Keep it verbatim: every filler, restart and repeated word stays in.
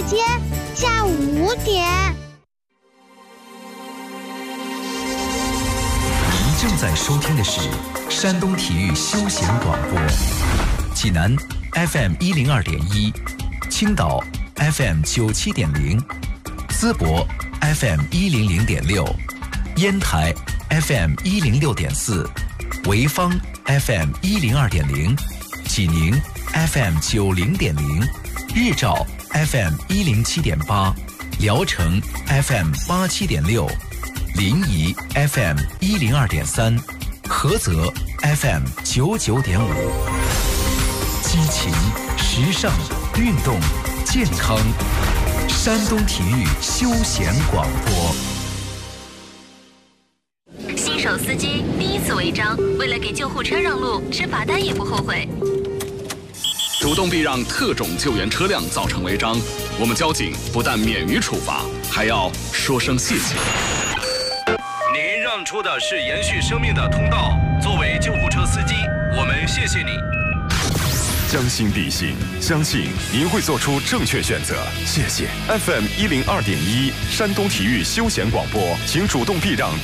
间下午五点。 您正在收听的是山东体育休闲广播，济南 F M 一零二点一，青岛 F M 九七点零，淄博 F M 一零零点六，烟台 F M 一零六点四，潍坊 F M 一零二点零，济宁 F M 九零点零，日照 F M 一零七点八，聊城 F M 八七点六，临沂 F M 一零二点三，菏泽 F M 九九点五。激情、时尚、运动、健康，山东体育休闲广播。 新手司机第一次违章，为了给救护车让路，吃罚单也不后悔。 主动避让特种救援车辆造成违章，我们交警不但免于处罚，还要说声谢谢。 您让出的是延续生命的通道，作为救护车司机，我们谢谢你。 将心比心，相信您会做出正确选择。谢谢 F M 一零二点一山东体育休闲广播，请主动避让